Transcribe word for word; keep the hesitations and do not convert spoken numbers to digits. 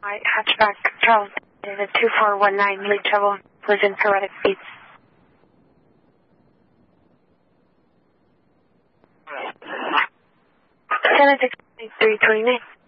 I hatchback Charles in a two four one nine lead trouble collision Paretic speeds. Ten six three twenty nine.